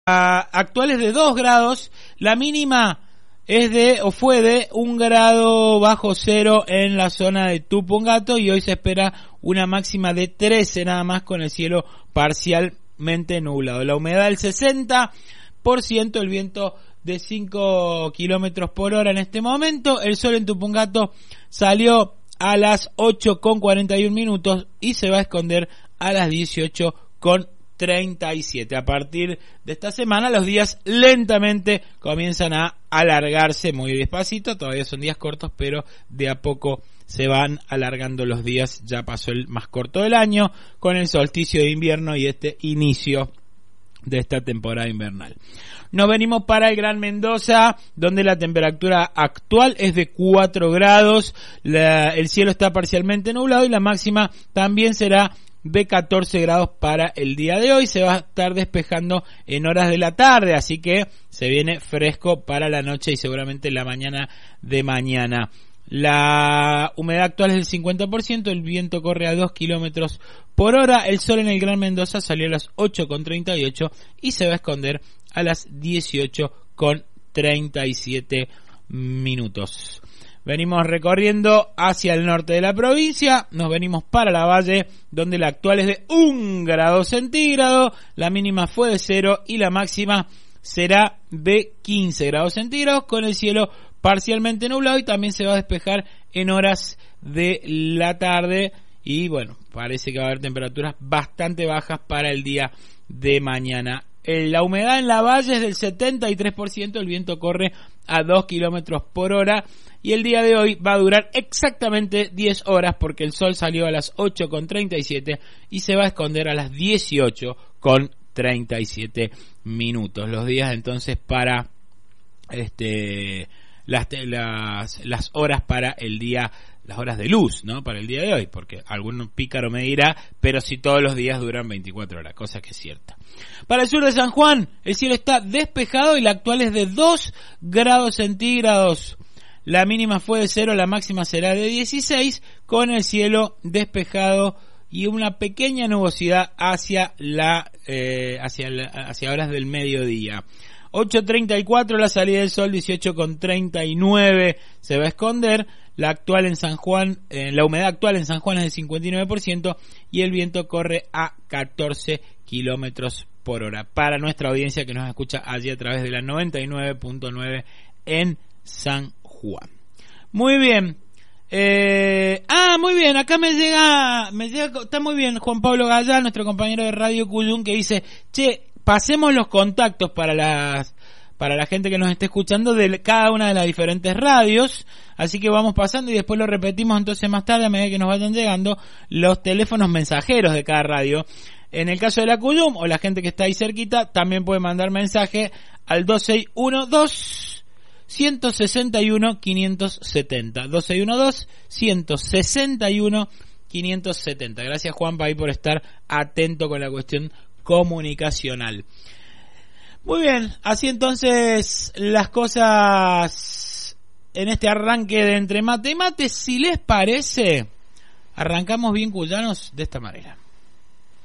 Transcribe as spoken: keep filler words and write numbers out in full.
Actuales de dos grados, la mínima es de o fue de un grado bajo cero en la zona de Tupungato y hoy se espera una máxima de trece nada más con el cielo parcialmente nublado. La humedad del sesenta por ciento, el viento de cinco kilómetros por hora en este momento. El sol en Tupungato salió a las ocho con cuarenta y un minutos y se va a esconder a las dieciocho con treinta y siete. A partir de esta semana los días lentamente comienzan a alargarse muy despacito, todavía son días cortos, pero de a poco se van alargando los días. Ya pasó el más corto del año con el solsticio de invierno y este inicio de esta temporada invernal. Nos venimos para el Gran Mendoza, donde la temperatura actual es de cuatro grados, la, el cielo está parcialmente nublado y la máxima también será de catorce grados para el día de hoy. Se va a estar despejando en horas de la tarde, así que se viene fresco para la noche y seguramente la mañana de mañana. La humedad actual es del cincuenta por ciento, el viento corre a dos kilómetros por hora, el sol en el Gran Mendoza salió a las ocho con treinta y ocho y se va a esconder a las dieciocho con treinta y siete minutos. Venimos recorriendo hacia el norte de la provincia, nos venimos para la Valle, donde la actual es de un grado centígrado, la mínima fue de cero y la máxima será de quince grados centígrados, con el cielo parcialmente nublado y también se va a despejar en horas de la tarde y bueno, parece que va a haber temperaturas bastante bajas para el día de mañana. La humedad en la Valle es del setenta y tres por ciento, el viento corre a dos kilómetros por hora y el día de hoy va a durar exactamente diez horas porque el sol salió a las ocho con treinta y siete y se va a esconder a las dieciocho con treinta y siete minutos. Los días entonces para este las, las, las horas para el día, las horas de luz, ¿no? Para el día de hoy, porque algún pícaro me dirá, pero si todos los días duran veinticuatro horas, cosa que es cierta. Para el sur de San Juan, el cielo está despejado y la actual es de dos grados centígrados. La mínima fue de cero, la máxima será de dieciséis, con el cielo despejado y una pequeña nubosidad hacia la, eh, hacia la, hacia horas del mediodía. ocho treinta y cuatro la salida del sol, dieciocho con treinta y nueve se va a esconder. La actual en San Juan, eh, la humedad actual en San Juan es del cincuenta y nueve por ciento y el viento corre a catorce kilómetros por hora. Para nuestra audiencia que nos escucha allí a través de la noventa y nueve punto nueve en San Juan. Muy bien. Eh, ah, muy bien, acá me llega, me llega, está muy bien Juan Pablo Gallá, nuestro compañero de Radio Cuyum, que dice, che, pasemos los contactos para las para la gente que nos esté escuchando de cada una de las diferentes radios, así que vamos pasando y después lo repetimos entonces más tarde a medida que nos vayan llegando los teléfonos mensajeros de cada radio. En el caso de la Cuyum o la gente que está ahí cerquita también puede mandar mensaje al dos seis uno dos, uno seis uno, cinco siete cero, dos seis uno dos, uno seis uno, cinco siete cero. Gracias Juanpa ahí por estar atento con la cuestión comunicacional. Muy bien, así entonces las cosas en este arranque de Entre Mate y Mate. Si les parece, arrancamos bien cuyanos de esta manera.